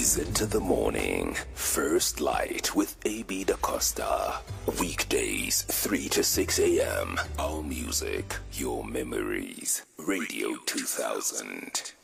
Ease into the morning. First Light with AB Da Costa. Weekdays, 3 to 6 a.m. All music, your memories. Radio 2000.